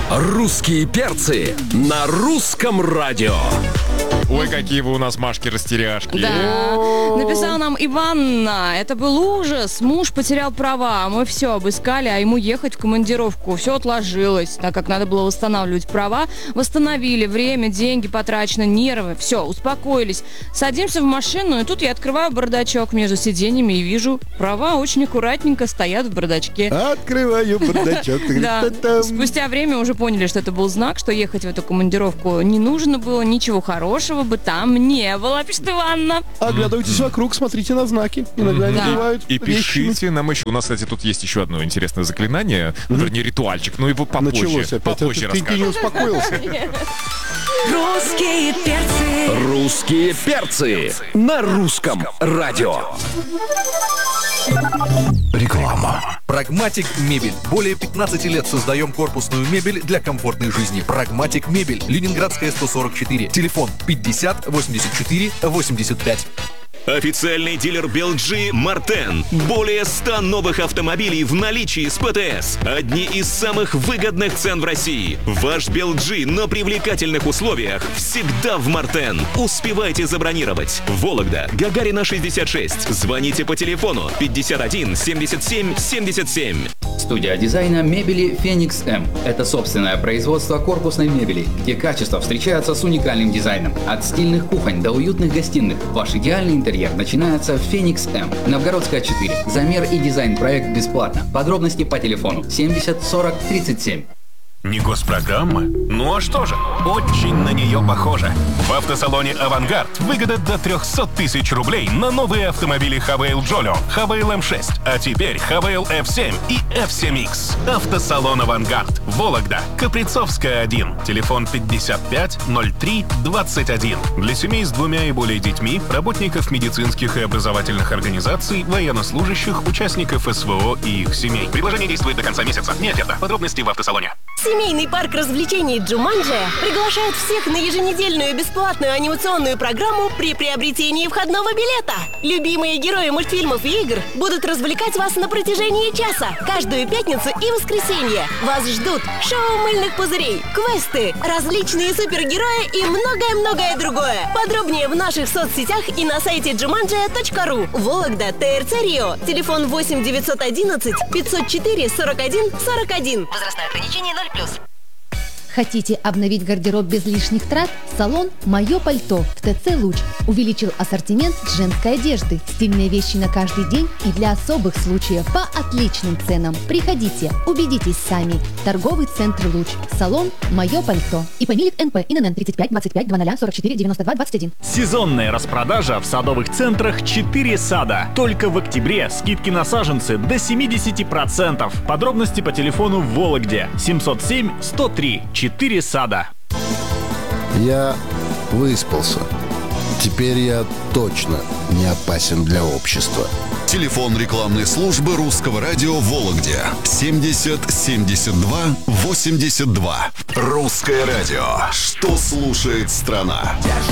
Русские перцы на русском радио. Ой, какие вы у нас, Машки-растеряшки. Да, написала нам Иванна. Это был ужас. Муж потерял права. Мы все обыскали, а ему ехать в командировку. Все отложилось, так как надо было восстанавливать права. Восстановили время, деньги потрачены, нервы. Все, успокоились. Садимся в машину, и тут я открываю бардачок между сиденьями и вижу, права очень аккуратненько стоят в бардачке. Открываю бардачок. Да. Спустя время уже поняли, что это был знак, что ехать в эту командировку не нужно было, ничего хорошего бы там не было, пишет Иванна. Оглядывайтесь вокруг, смотрите на знаки. Иногда они бывают И вещими. пишите нам еще. У нас, кстати, тут есть еще одно интересное заклинание. Вернее, ритуальчик. Но его попозже. Началось опять. Попозже Ты не расскажем. успокоился? Русские перцы. Русские перцы на русском радио. Реклама. Прагматик Мебель. Более 15 лет создаем корпусную мебель для комфортной жизни. Прагматик Мебель. Ленинградская, 144. Телефон 50 84 85. Официальный дилер BLG Мартен. Более 100 новых автомобилей в наличии с ПТС. Одни из самых выгодных цен в России. Ваш BLG на привлекательных условиях всегда в Мартен. Успевайте забронировать. Вологда, Гагарина 66. Звоните по телефону 51 77 77. Студия дизайна мебели Феникс М. Это собственное производство корпусной мебели, где качество встречается с уникальным дизайном. От стильных кухонь до уютных гостиных. Ваш идеальный интерьер начинается в Феникс М. Новгородская 4. Замер и дизайн проект бесплатно. Подробности по телефону 70 40 37. Не госпрограмма? Ну а что же? Очень на нее похоже. В автосалоне «Авангард» выгода до 300 тысяч рублей на новые автомобили Хавейл Джолио, Хавейл М6, а теперь Хавейл F7 и F7X. Автосалон «Авангард», Вологда, Каприцовская 1. Телефон 55 03 21. Для семей с 2 и более детьми, работников медицинских и образовательных организаций, военнослужащих, участников СВО и их семей. Предложение действует до конца месяца. Не оферта. Подробности в автосалоне. Семейный парк развлечений «Джуманджи» приглашает всех на еженедельную бесплатную анимационную программу при приобретении входного билета. Любимые герои мультфильмов и игр будут развлекать вас на протяжении часа. Каждую пятницу и воскресенье вас ждут шоу мыльных пузырей, квесты, различные супергерои и многое-многое другое. Подробнее в наших соцсетях и на сайте jumanji.ru. Вологда, ТРЦ Рио. Телефон 8 911 504 41 41. Возрастное ограничение 0+. Хотите обновить гардероб без лишних трат? Салон «Мое пальто» в ТЦ «Луч» увеличил ассортимент женской одежды, стильные вещи на каждый день и для особых случаев по отличным ценам. Приходите, убедитесь сами. Торговый центр «Луч», салон «Мое пальто». ИП НП ИНН 35 25 00 44 92 21. Сезонная распродажа в садовых центрах 4 сада. Только в октябре скидки на саженцы до 70%. Подробности по телефону в Вологде 707 103 4 сада. Я выспался. Теперь я точно не опасен для общества. Телефон рекламной службы русского радио в Вологде 70 72 82. Русское радио. Что слушает страна?